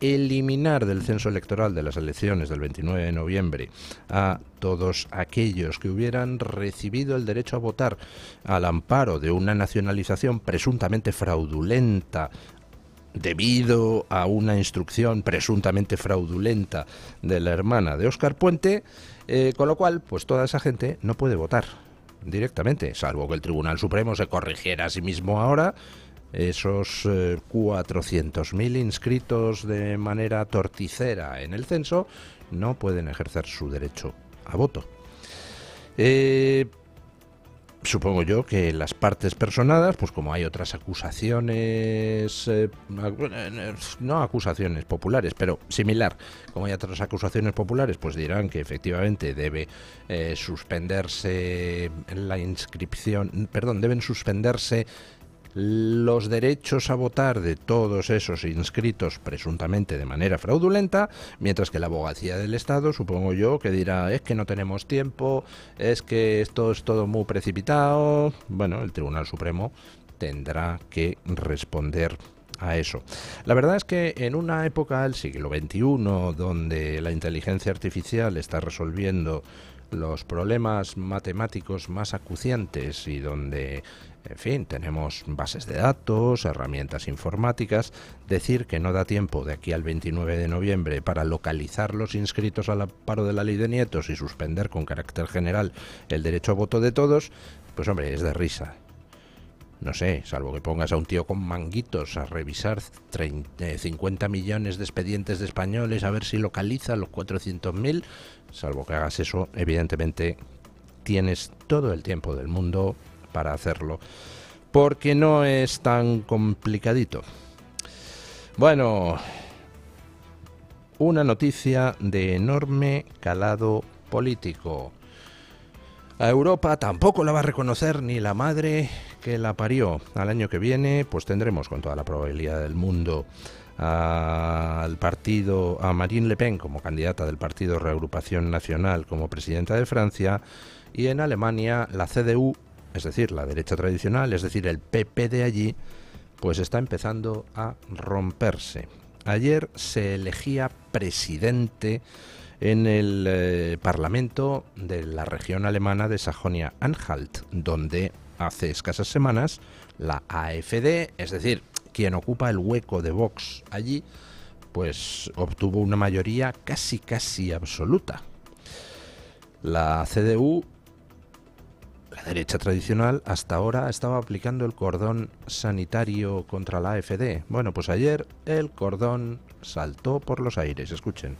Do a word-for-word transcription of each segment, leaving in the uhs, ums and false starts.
eliminar del censo electoral de las elecciones del veintinueve de noviembre a todos aquellos que hubieran recibido el derecho a votar al amparo de una nacionalización presuntamente fraudulenta debido a una instrucción presuntamente fraudulenta de la hermana de Óscar Puente, eh, con lo cual, pues toda esa gente no puede votar directamente, salvo que el Tribunal Supremo se corrigiera a sí mismo ahora. Esos eh, cuatrocientos mil inscritos de manera torticera en el censo no pueden ejercer su derecho a voto. Eh, supongo yo que las partes personadas, pues como hay otras acusaciones, eh, no acusaciones populares, pero similar, como hay otras acusaciones populares, pues dirán que efectivamente debe eh, suspenderse la inscripción, perdón, deben suspenderse los derechos a votar de todos esos inscritos presuntamente de manera fraudulenta, mientras que la abogacía del Estado, supongo yo, que dirá, es que no tenemos tiempo, es que esto es todo muy precipitado. Bueno, el Tribunal Supremo tendrá que responder a eso. La verdad es que en una época del siglo veintiuno, donde la inteligencia artificial está resolviendo los problemas matemáticos más acuciantes y donde, en fin, tenemos bases de datos, herramientas informáticas, decir que no da tiempo de aquí al veintinueve de noviembre para localizar los inscritos al amparo de la ley de nietos y suspender con carácter general el derecho a voto de todos, pues hombre, es de risa. No sé, salvo que pongas a un tío con manguitos a revisar treinta, cincuenta millones de expedientes de españoles a ver si localiza los cuatrocientos mil, salvo que hagas eso, evidentemente tienes todo el tiempo del mundo para hacerlo, porque no es tan complicadito. Bueno, una noticia de enorme calado político. A Europa tampoco la va a reconocer ni la madre que la parió. Al año que viene, pues tendremos con toda la probabilidad del mundo al partido, a Marine Le Pen como candidata del Partido Reagrupación Nacional como presidenta de Francia, y en Alemania la C D U, es decir, la derecha tradicional, es decir, el P P de allí, pues está empezando a romperse. Ayer se elegía presidente en el eh, Parlamento de la región alemana de Sajonia-Anhalt, donde hace escasas semanas la A F D, es decir, quien ocupa el hueco de Vox allí, pues obtuvo una mayoría casi casi absoluta. La C D U, la derecha tradicional, hasta ahora estaba aplicando el cordón sanitario contra la A F D. Bueno, pues ayer el cordón saltó por los aires. Escuchen.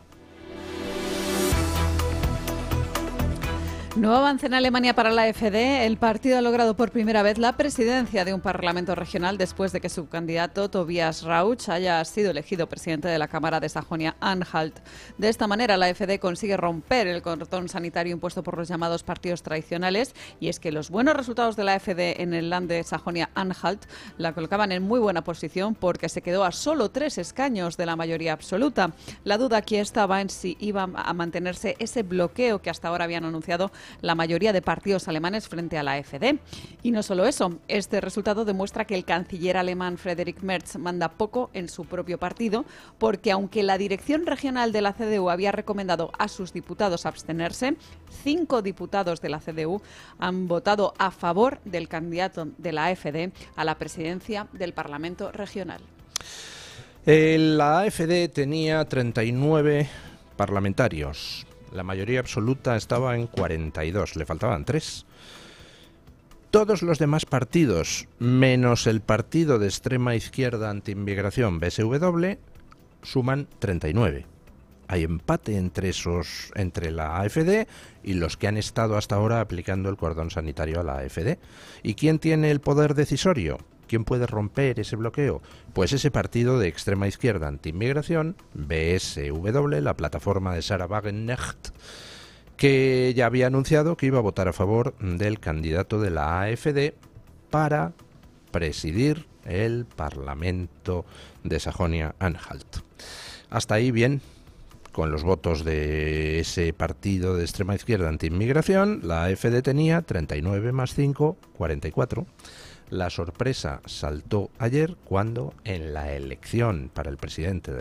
Nuevo avance en Alemania para la A F D. El partido ha logrado por primera vez la presidencia de un parlamento regional después de que su candidato Tobias Rauch haya sido elegido presidente de la Cámara de Sajonia-Anhalt. De esta manera, la A F D consigue romper el cordón sanitario impuesto por los llamados partidos tradicionales, y es que los buenos resultados de la A F D en el Land de Sajonia-Anhalt la colocaban en muy buena posición porque se quedó a solo tres escaños de la mayoría absoluta. La duda aquí estaba en si iba a mantenerse ese bloqueo que hasta ahora habían anunciado la mayoría de partidos alemanes frente a la A F D. Y no solo eso, este resultado demuestra que el canciller alemán Friedrich Merz manda poco en su propio partido, porque aunque la dirección regional de la C D U había recomendado a sus diputados abstenerse, cinco diputados de la C D U han votado a favor del candidato de la A F D a la presidencia del Parlamento regional. Eh, la A F D tenía treinta y nueve parlamentarios. La mayoría absoluta estaba en cuarenta y dos, le faltaban tres. Todos los demás partidos, menos el partido de extrema izquierda anti-inmigración B S W, suman treinta y nueve. Hay empate entre esos, entre la A F D y los que han estado hasta ahora aplicando el cordón sanitario a la A F D. ¿Y quién tiene el poder decisorio? ¿Quién puede romper ese bloqueo? Pues ese partido de extrema izquierda anti-inmigración, B S W, la plataforma de Sarah Wagenknecht, que ya había anunciado que iba a votar a favor del candidato de la A F D para presidir el Parlamento de Sajonia-Anhalt. Hasta ahí bien. Con los votos de ese partido de extrema izquierda anti-inmigración, la A F D tenía treinta y nueve más cinco, cuarenta y cuatro. La sorpresa saltó ayer cuando en la elección para el presidente de